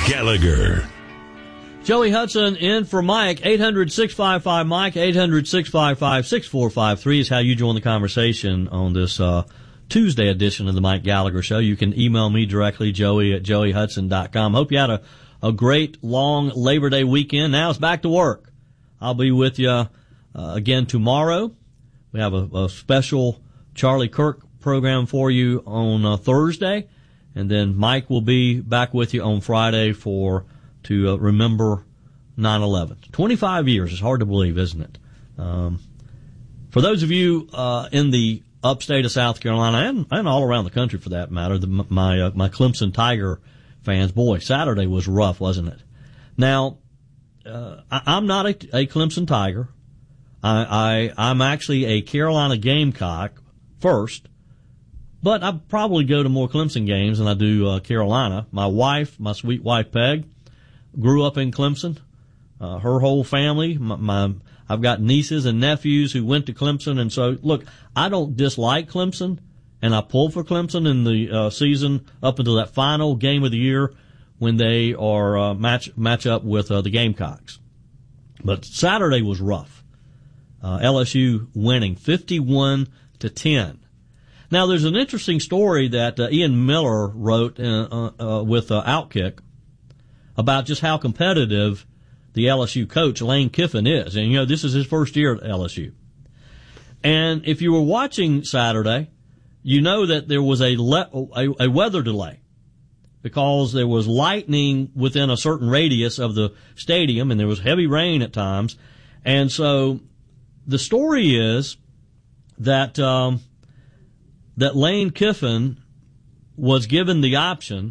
Gallagher. Joey Hudson in for Mike. 800-655-Mike. 800-655-6453 is how you join the conversation on this Tuesday edition of the Mike Gallagher Show. You can email me directly, joey@joeyhudson.com. Hope you had a great, long Labor Day weekend. Now it's back to work. I'll be with you again tomorrow. We have a special Charlie Kirk program for you on Thursday. And then Mike will be back with you on Friday to remember 9/11. 25 years. It's hard to believe, isn't it? For those of you in the upstate of South Carolina and all around the country for that matter, my Clemson Tiger fans, boy, Saturday was rough, wasn't it? Now, I'm not a Clemson Tiger. I'm actually a Carolina Gamecock first. But I probably go to more Clemson games than I do Carolina. My wife, my sweet wife Peg, grew up in Clemson. Her whole family, I've got nieces and nephews who went to Clemson. And so, look, I don't dislike Clemson, and I pull for Clemson in the season up until that final game of the year when they are match up with the Gamecocks. But Saturday was rough. LSU winning 51-10. Now, there's an interesting story that Ian Miller wrote with Outkick about just how competitive the LSU coach, Lane Kiffin, is. And, you know, this is his first year at LSU. And if you were watching Saturday, you know that there was a weather delay because there was lightning within a certain radius of the stadium, and there was heavy rain at times. And so the story is that that Lane Kiffin was given the option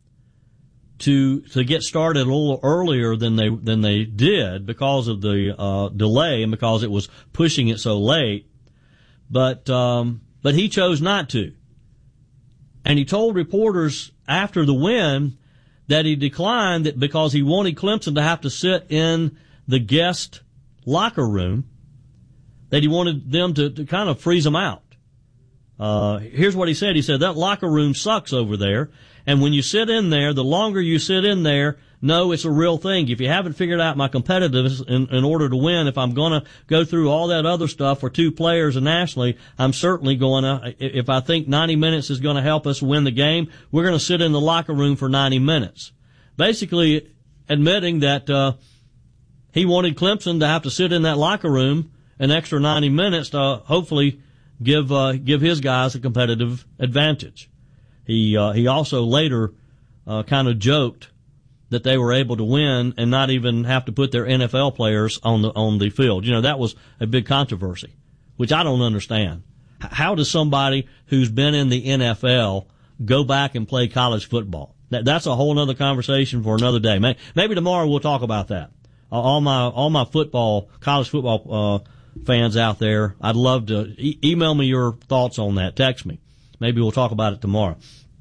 to get started a little earlier than they did because of the delay and because it was pushing it so late. But he chose not to. And he told reporters after the win that he declined it because he wanted Clemson to have to sit in the guest locker room, that he wanted them to kind of freeze them out. Here's what he said. He said, that locker room sucks over there. And when you sit in there, the longer you sit in there, no, it's a real thing. If you haven't figured out my competitiveness in order to win, if I'm going to go through all that other stuff for two players and nationally, I'm certainly going to, if I think 90 minutes is going to help us win the game, we're going to sit in the locker room for 90 minutes. Basically admitting that, he wanted Clemson to have to sit in that locker room an extra 90 minutes to hopefully give his guys a competitive advantage. He also later, kind of joked that they were able to win and not even have to put their NFL players on the field. You know, that was a big controversy, which I don't understand. How does somebody who's been in the NFL go back and play college football? That's a whole other conversation for another day. Maybe tomorrow we'll talk about that. All my college football, fans out there, I'd love to email me your thoughts on that. Text me. Maybe we'll talk about it tomorrow.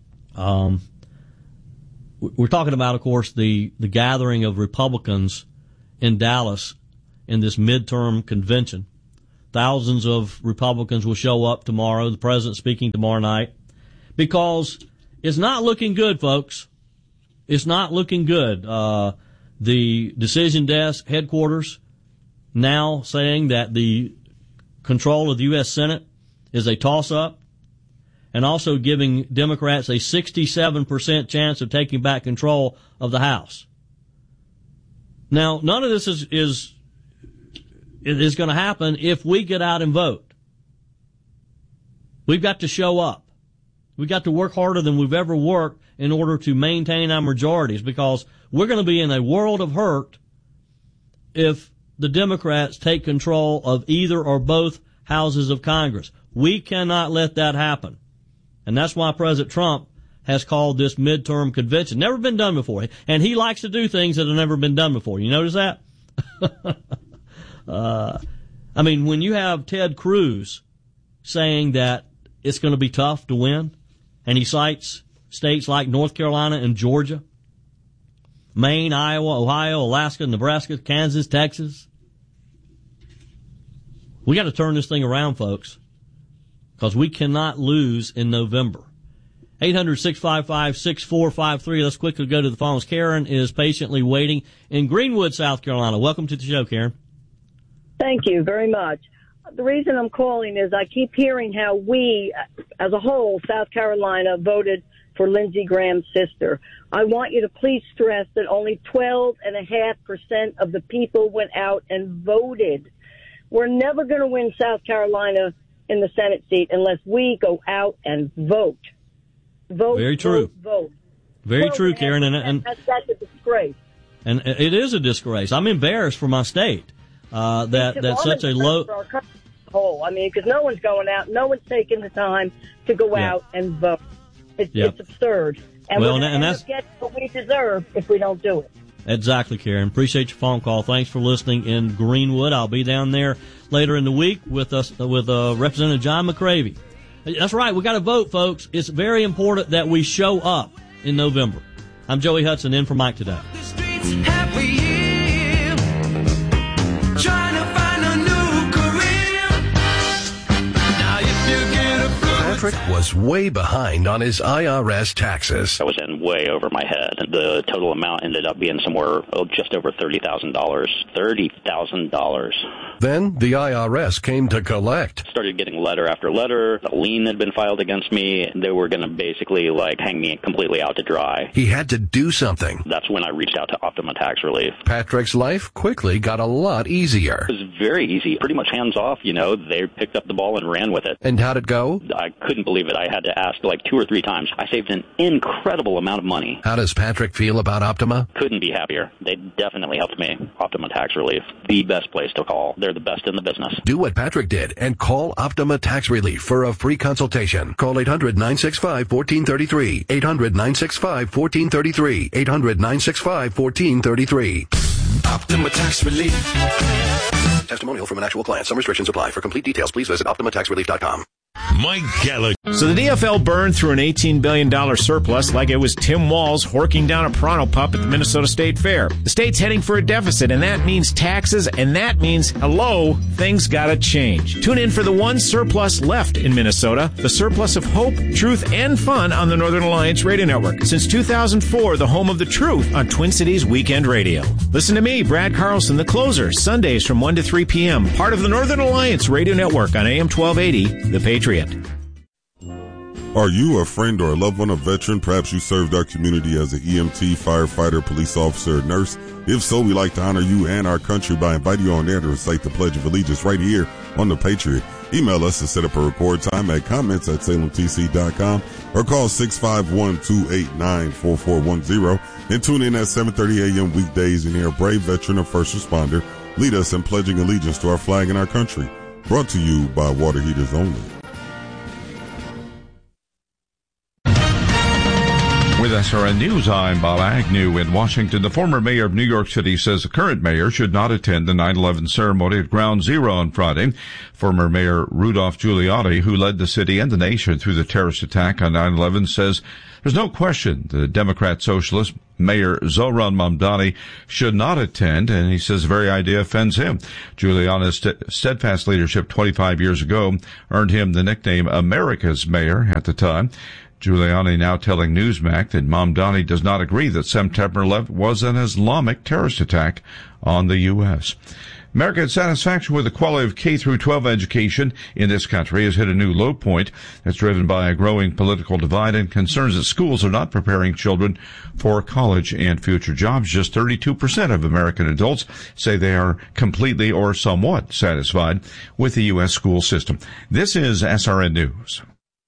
We're talking about, of course, the gathering of Republicans in Dallas in this midterm convention. Thousands of Republicans will show up tomorrow. The president speaking tomorrow night, because it's not looking good, folks. It's not looking good. The decision desk headquarters now saying that the control of the U.S. Senate is a toss-up, and also giving Democrats a 67% chance of taking back control of the House. Now, none of this is going to happen if we get out and vote. We've got to show up. We've got to work harder than we've ever worked in order to maintain our majorities, because we're going to be in a world of hurt if the Democrats take control of either or both houses of Congress. We cannot let that happen. And that's why President Trump has called this midterm convention. Never been done before. And he likes to do things that have never been done before. You notice that? I mean, when you have Ted Cruz saying that it's going to be tough to win, and he cites states like North Carolina and Georgia, Maine, Iowa, Ohio, Alaska, Nebraska, Kansas, Texas. We got to turn this thing around, folks, because we cannot lose in November. 800-655-6453. Let's quickly go to the phones. Karen is patiently waiting in Greenwood, South Carolina. Welcome to the show, Karen. Thank you very much. The reason I'm calling is I keep hearing how we, as a whole, South Carolina, voted for Lindsey Graham's sister. I want you to please stress that only 12.5% of the people went out and voted. We're never going to win South Carolina in the Senate seat unless we go out and vote. Vote. Very true. Vote. Very true, Karen. And that's a disgrace. And it is a disgrace. I'm embarrassed for my state that such a low. I mean, because no one's going out, no one's taking the time to go out and vote. It's absurd. And we're going to get what we deserve if we don't do it. Exactly, Karen. Appreciate your phone call. Thanks for listening in Greenwood. I'll be down there later in the week with Representative John McCravey. That's right. We got to vote, folks. It's very important that we show up in November. I'm Joey Hudson in for Mike Today. Patrick was way behind on his IRS taxes. I was in way over my head. The total amount ended up being somewhere just over $30,000. $30,000. Then the IRS came to collect. Started getting letter after letter. A lien had been filed against me. They were going to basically hang me completely out to dry. He had to do something. That's when I reached out to Optima Tax Relief. Patrick's life quickly got a lot easier. It was very easy. Pretty much hands off, They picked up the ball and ran with it. And how'd it go? I couldn't believe it. I had to ask 2 or 3 times. I saved an incredible amount of money. How does Patrick feel about Optima? Couldn't be happier. They definitely helped me. Optima Tax Relief, the best place to call. They're the best in the business. Do what Patrick did and call Optima Tax Relief for a free consultation. Call 800-965-1433. 800-965-1433. 800-965-1433. Optima Tax Relief. Testimonial from an actual client. Some restrictions apply. For complete details, please visit OptimaTaxRelief.com. Mike Gallagher. So the DFL burned through an $18 billion surplus like it was Tim Walz horking down a Pronto pup at the Minnesota State Fair. The state's heading for a deficit, and that means taxes, and that means, hello, things gotta change. Tune in for the one surplus left in Minnesota, the surplus of hope, truth, and fun on the Northern Alliance Radio Network. Since 2004, the home of the truth on Twin Cities Weekend Radio. Listen to me, Brad Carlson, the closer, Sundays from 1 to 3 p.m., part of the Northern Alliance Radio Network on AM 1280, The Patriot. Are you a friend or a loved one of a veteran? Perhaps you served our community as an EMT, firefighter, police officer, or nurse. If so, we'd like to honor you and our country by inviting you on air to recite the Pledge of Allegiance right here on The Patriot. Email us to set up a record time at comments@salemtc.com or call 651-289-4410 and tune in at 7:30 a.m. weekdays and hear a brave veteran or first responder lead us in pledging allegiance to our flag and our country. Brought to you by Water Heaters Only. With SRN News, I'm Bob Agnew in Washington. The former mayor of New York City says the current mayor should not attend the 9/11 ceremony at Ground Zero on Friday. Former Mayor Rudolph Giuliani, who led the city and the nation through the terrorist attack on 9/11, says there's no question the Democrat socialist Mayor Zohran Mamdani should not attend, and he says the very idea offends him. Giuliani's steadfast leadership 25 years ago earned him the nickname America's Mayor at the time. Giuliani now telling Newsmax that Mamdani does not agree that September 11th was an Islamic terrorist attack on the U.S. American satisfaction with the quality of K-12 education in this country has hit a new low point. That's driven by a growing political divide and concerns that schools are not preparing children for college and future jobs. Just 32% of American adults say they are completely or somewhat satisfied with the U.S. school system. This is SRN News.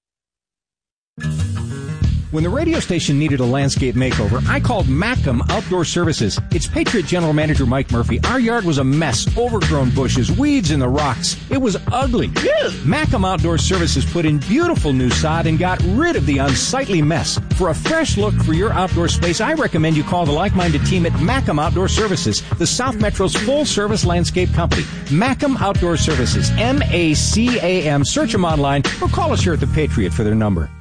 When the radio station needed a landscape makeover, I called Mackem Outdoor Services. It's Patriot General Manager Mike Murphy. Our yard was a mess, overgrown bushes, weeds in the rocks. It was ugly. Mackem Outdoor Services put in beautiful new sod and got rid of the unsightly mess. For a fresh look for your outdoor space, I recommend you call the like-minded team at Mackem Outdoor Services, the South Metro's full-service landscape company. Mackem Outdoor Services, M-A-C-A-M. Search them online or call us here at The Patriot for their number.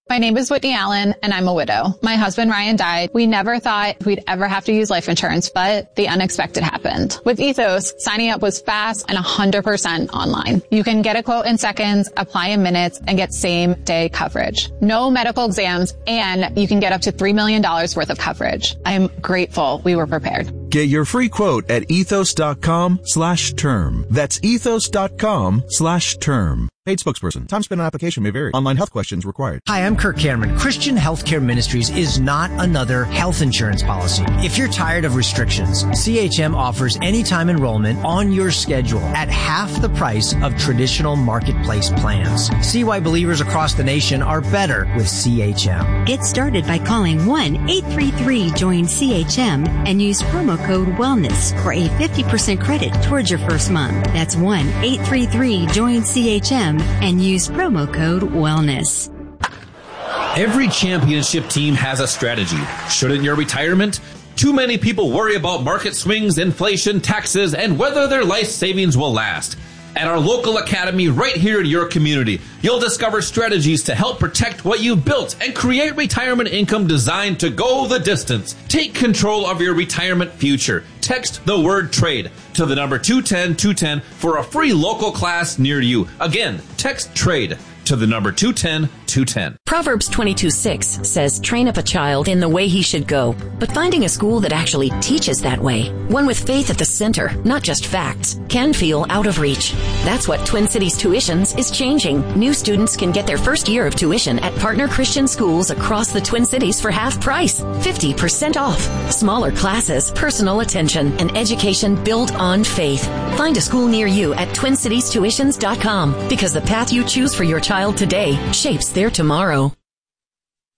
My name is Whitney Allen, and I'm a widow. My husband, Ryan, died. We never thought we'd ever have to use life insurance, but the unexpected happened. With Ethos, signing up was fast and 100% online. You can get a quote in seconds, apply in minutes, and get same-day coverage. No medical exams, and you can get up to $3 million worth of coverage. I am grateful we were prepared. Get your free quote at ethos.com/term. That's ethos.com/term. Paid spokesperson. Time spent on application may vary. Online health questions required. Hi, I'm Kirk Cameron. Christian Healthcare Ministries is not another health insurance policy. If you're tired of restrictions, CHM offers anytime enrollment on your schedule at half the price of traditional marketplace plans. See why believers across the nation are better with CHM. Get started by calling 1-833-JOIN-CHM and use promo code WELLNESS for a 50% credit towards your first month. That's 1-833-JOIN-CHM and use promo code WELLNESS. Every championship team has a strategy. Shouldn't your retirement? Too many people worry about market swings, inflation, taxes, and whether their life savings will last. At our local academy right here in your community, you'll discover strategies to help protect what you've built and create retirement income designed to go the distance. Take control of your retirement future. Text the word TRADE to the number 210-210 for a free local class near you. Again, text TRADE to the number 210-210. Proverbs 22:6 says, train up a child in the way he should go, but finding a school that actually teaches that way, one with faith at the center, not just facts, can feel out of reach. That's what Twin Cities Tuitions is changing. New students can get their first year of tuition at partner Christian schools across the Twin Cities for half price, 50% off. Smaller classes, personal attention, and education built on faith. Find a school near you at TwinCitiesTuitions.com, because the path you choose for your child today shapes their tomorrow.